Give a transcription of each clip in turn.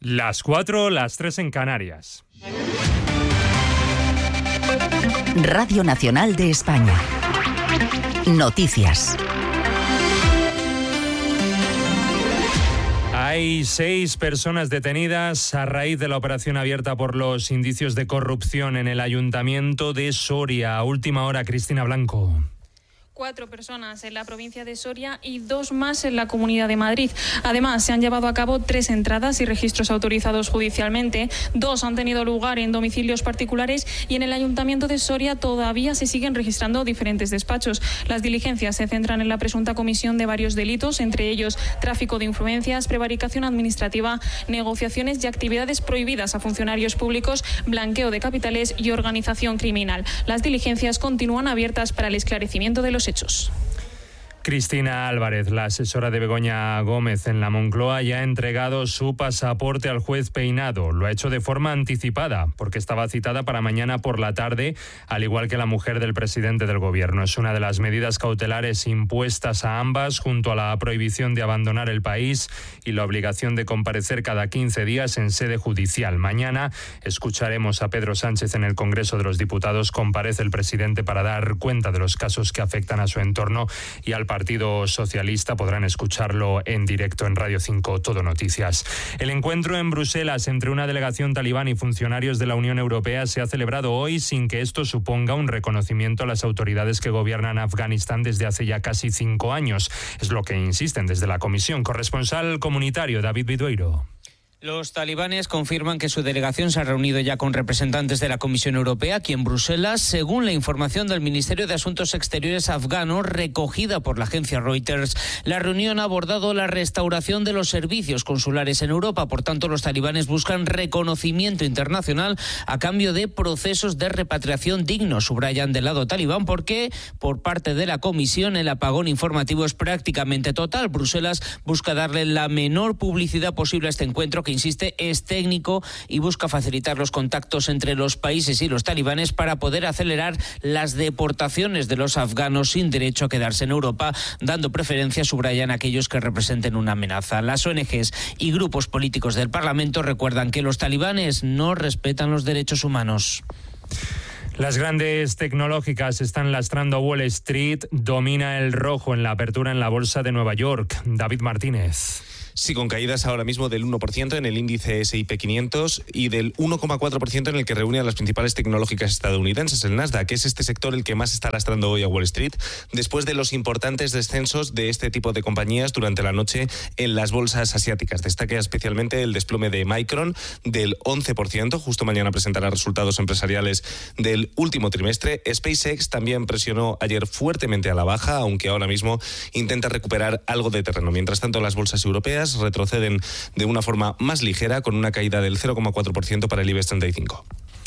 Las 4, las 3 en Canarias. Radio Nacional de España. Noticias. Hay 6 personas detenidas a raíz de la operación abierta por los indicios de corrupción en el Ayuntamiento de Soria. A última hora, Cristina Blanco. 4 personas en la provincia de Soria y 2 más en la Comunidad de Madrid. Además, se han llevado a cabo 3 entradas y registros autorizados judicialmente. 2 han tenido lugar en domicilios particulares y en el Ayuntamiento de Soria todavía se siguen registrando diferentes despachos. Las diligencias se centran en la presunta comisión de varios delitos, entre ellos tráfico de influencias, prevaricación administrativa, negociaciones y actividades prohibidas a funcionarios públicos, blanqueo de capitales y organización criminal. Las diligencias continúan abiertas para el esclarecimiento de los hechos. Cristina Álvarez, la asesora de Begoña Gómez en la Moncloa, ya ha entregado su pasaporte al juez Peinado. Lo ha hecho de forma anticipada, porque estaba citada para mañana por la tarde, al igual que la mujer del presidente del Gobierno. Es una de las medidas cautelares impuestas a ambas, junto a la prohibición de abandonar el país y la obligación de comparecer cada 15 días en sede judicial. Mañana escucharemos a Pedro Sánchez en el Congreso de los Diputados. Comparece el presidente para dar cuenta de los casos que afectan a su entorno, y al Partido Socialista podrán escucharlo en directo en Radio 5 Todo Noticias. El encuentro en Bruselas entre una delegación talibán y funcionarios de la Unión Europea se ha celebrado hoy sin que esto suponga un reconocimiento a las autoridades que gobiernan Afganistán desde hace ya casi 5 años. Es lo que insisten desde la Comisión. Corresponsal comunitario David Vidueiro. Los talibanes confirman que su delegación se ha reunido ya con representantes de la Comisión Europea aquí en Bruselas, según la información del Ministerio de Asuntos Exteriores afgano recogida por la agencia Reuters. La reunión ha abordado la restauración de los servicios consulares en Europa. Por tanto, los talibanes buscan reconocimiento internacional a cambio de procesos de repatriación dignos, subrayan del lado talibán, porque por parte de la Comisión el apagón informativo es prácticamente total. Bruselas busca darle la menor publicidad posible a este encuentro, que insiste es técnico y busca facilitar los contactos entre los países y los talibanes para poder acelerar las deportaciones de los afganos sin derecho a quedarse en Europa, dando preferencia, subrayan, a aquellos que representen una amenaza. Las ONGs y grupos políticos del Parlamento recuerdan que los talibanes no respetan los derechos humanos. Las grandes tecnológicas están lastrando a Wall Street. Domina el rojo en la apertura en la bolsa de Nueva York. David Martínez. Sí, con caídas ahora mismo del 1% en el índice S&P 500 y del 1,4% en el que reúne a las principales tecnológicas estadounidenses, el Nasdaq, que es este sector el que más está lastrando hoy a Wall Street, después de los importantes descensos de este tipo de compañías durante la noche en las bolsas asiáticas. Destaca especialmente el desplome de Micron del 11%, justo mañana presentará resultados empresariales del último trimestre. SpaceX también presionó ayer fuertemente a la baja, aunque ahora mismo intenta recuperar algo de terreno. Mientras tanto, las bolsas europeas retroceden de una forma más ligera, con una caída del 0,4% para el IBEX 35.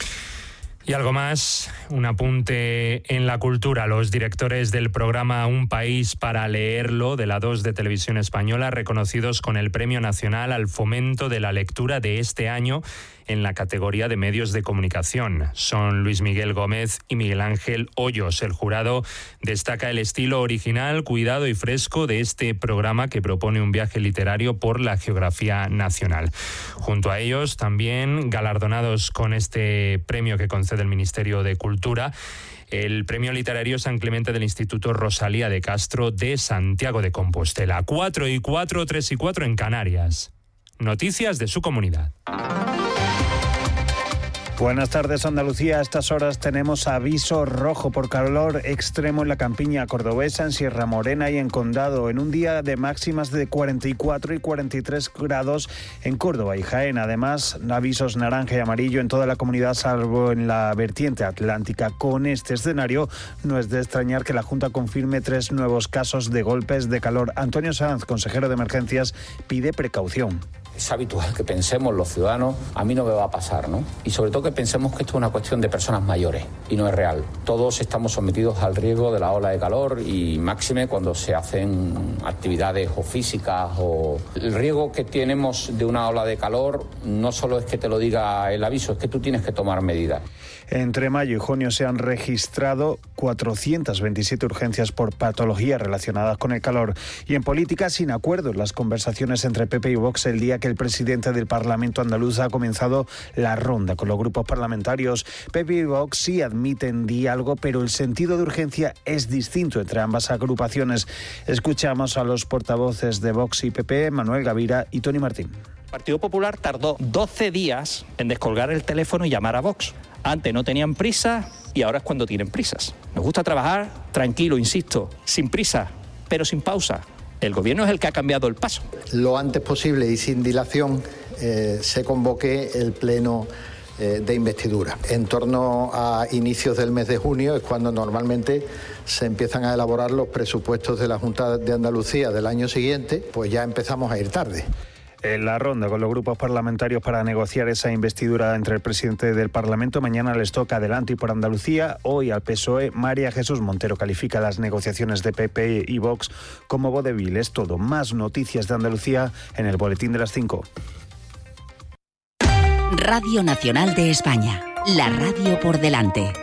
Y algo más, un apunte en la cultura. Los directores del programa Un País para Leerlo de la 2 de Televisión Española, reconocidos con el Premio Nacional al Fomento de la Lectura de este año en la categoría de medios de comunicación. Son Luis Miguel Gómez y Miguel Ángel Hoyos. El jurado destaca el estilo original, cuidado y fresco de este programa, que propone un viaje literario por la geografía nacional. Junto a ellos, también galardonados con este premio que concede el Ministerio de Cultura, el Premio Literario San Clemente del Instituto Rosalía de Castro de Santiago de Compostela. 4 y 4, 3 y 4 en Canarias. Noticias de su comunidad. Buenas tardes, Andalucía. A estas horas tenemos aviso rojo por calor extremo en la campiña cordobesa, en Sierra Morena y en Condado, en un día de máximas de 44 y 43 grados en Córdoba y Jaén. Además, avisos naranja y amarillo en toda la comunidad, salvo en la vertiente atlántica. Con este escenario, no es de extrañar que la Junta confirme 3 nuevos casos de golpes de calor. Antonio Sanz, consejero de Emergencias, pide precaución. Es habitual que pensemos los ciudadanos, a mí no me va a pasar, ¿no? Y sobre todo que pensemos que esto es una cuestión de personas mayores y no es real. Todos estamos sometidos al riesgo de la ola de calor y máxime cuando se hacen actividades o físicas o... El riesgo que tenemos de una ola de calor no solo es que te lo diga el aviso, es que tú tienes que tomar medidas. Entre mayo y junio se han registrado 427 urgencias por patologías relacionadas con el calor. Y en política, sin acuerdo en las conversaciones entre PP y Vox el día que el presidente del Parlamento andaluz ha comenzado la ronda con los grupos parlamentarios. PP y Vox sí admiten diálogo, pero el sentido de urgencia es distinto entre ambas agrupaciones. Escuchamos a los portavoces de Vox y PP, Manuel Gavira y Toni Martín. El Partido Popular tardó 12 días en descolgar el teléfono y llamar a Vox. Antes no tenían prisa y ahora es cuando tienen prisas. Nos gusta trabajar tranquilo, insisto, sin prisa, pero sin pausa. El gobierno es el que ha cambiado el paso. Lo antes posible y sin dilación se convoque el pleno de investidura. En torno a inicios del mes de junio es cuando normalmente se empiezan a elaborar los presupuestos de la Junta de Andalucía del año siguiente, pues ya empezamos a ir tarde. En la ronda con los grupos parlamentarios para negociar esa investidura entre el presidente del Parlamento. Mañana les toca Adelante y por Andalucía. Hoy al PSOE, María Jesús Montero califica las negociaciones de PP y Vox como vodevil. Es todo. Más noticias de Andalucía en el Boletín de las 5. Radio Nacional de España. La radio por delante.